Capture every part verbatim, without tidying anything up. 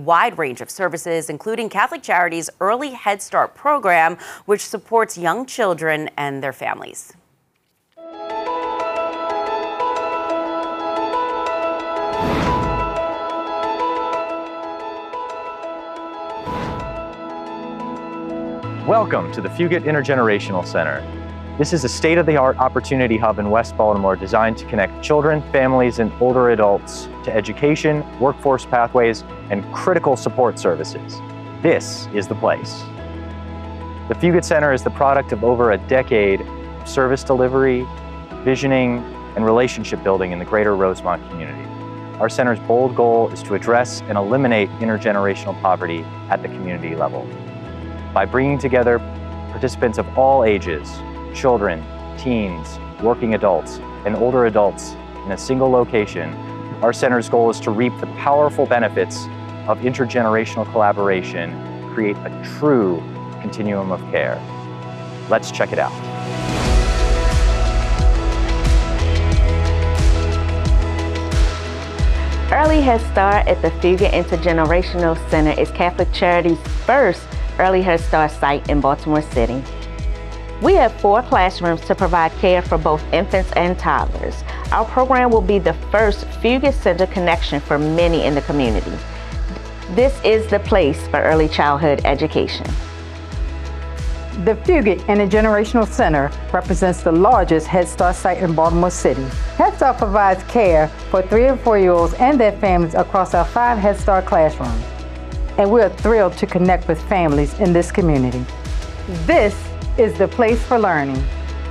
wide range of services, including Catholic Charities' Early Head Start program, which supports young children and their families. Welcome to the Fugate Intergenerational Center. This is a state-of-the-art opportunity hub in West Baltimore designed to connect children, families, and older adults to education, workforce pathways, and critical support services. This is the place. The Fugate Center is the product of over a decade of service delivery, visioning, and relationship building in the greater Rosemont community. Our center's bold goal is to address and eliminate intergenerational poverty at the community level. By bringing together participants of all ages, children, teens, working adults, and older adults in a single location, our center's goal is to reap the powerful benefits of intergenerational collaboration, create a true continuum of care. Let's check it out. Early Head Start at the Fugate Intergenerational Center is Catholic Charities' first Early Head Start site in Baltimore City. We have four classrooms to provide care for both infants and toddlers. Our program will be the first Fugate Center connection for many in the community. This is the place for early childhood education. The Fugate Intergenerational Center represents the largest Head Start site in Baltimore City. Head Start provides care for three and four-year-olds and their families across our five Head Start classrooms. And we are thrilled to connect with families in this community. This is the place for learning.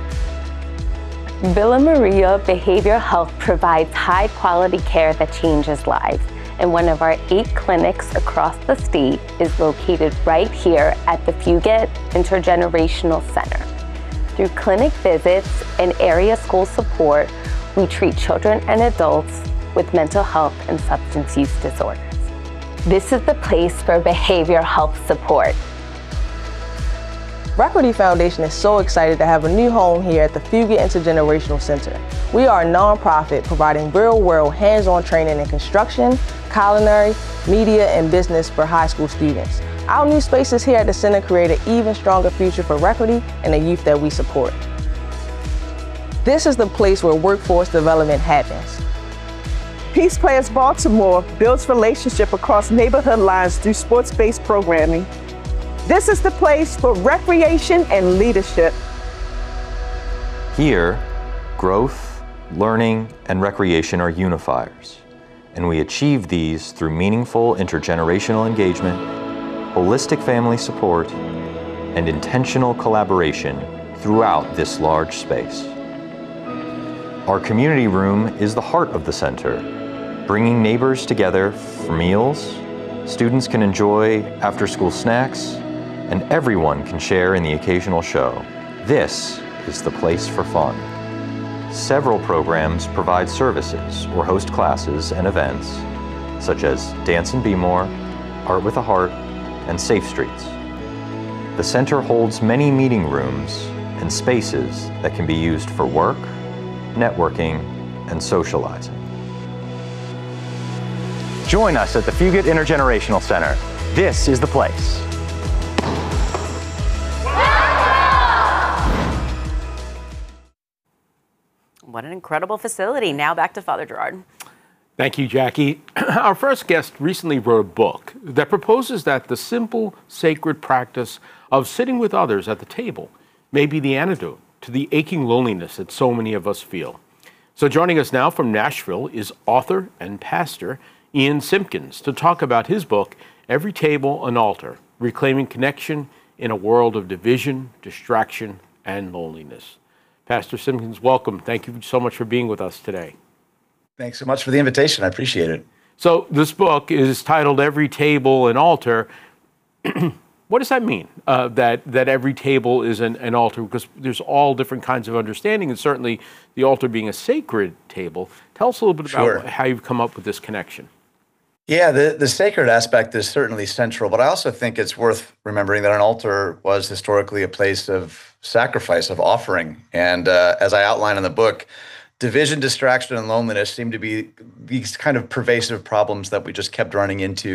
Villa Maria Behavioral Health provides high-quality care that changes lives. And one of our eight clinics across the state is located right here at the Fugate Intergenerational Center. Through clinic visits and area school support, we treat children and adults with mental health and substance use disorders. This is the place for behavioral health support. Recordty Foundation is so excited to have a new home here at the Fugate Intergenerational Center. We are a nonprofit providing real-world hands-on training in construction, culinary, media, and business for high school students. Our new spaces here at the center create an even stronger future for Recordty and the youth that we support. This is the place where workforce development happens. Peace Players Baltimore builds relationship across neighborhood lines through sports-based programming. This is the place for recreation and leadership. Here, growth, learning, and recreation are unifiers, and we achieve these through meaningful intergenerational engagement, holistic family support, and intentional collaboration throughout this large space. Our community room is the heart of the center, bringing neighbors together for meals, students can enjoy after-school snacks, and everyone can share in the occasional show. This is the place for fun. Several programs provide services or host classes and events, such as Dance and Be More, Art with a Heart, and Safe Streets. The center holds many meeting rooms and spaces that can be used for work, networking, and socializing. Join us at the Fugate Intergenerational Center. This is the place. What an incredible facility. Now back to Father Gerard. Thank you, Jackie. Our first guest recently wrote a book that proposes that the simple, sacred practice of sitting with others at the table may be the antidote to the aching loneliness that so many of us feel. So joining us now from Nashville is author and pastor Ian Simpkins to talk about his book, Every Table, an Altar, Reclaiming Connection in a World of Division, Distraction, and Loneliness. Pastor Simpkins, welcome. Thank you so much for being with us today. Thanks so much for the invitation. I appreciate it. So this book is titled Every Table, an Altar. What does that mean, uh, that, that every table is an, an altar? Because there's all different kinds of understanding, and certainly the altar being a sacred table. Tell us a little bit about Sure. how you've come up with this connection. Yeah, the, the sacred aspect is certainly central, but I also think it's worth remembering that an altar was historically a place of sacrifice, of offering. And uh, as I outline in the book, division, distraction, and loneliness seem to be these kind of pervasive problems that we just kept running into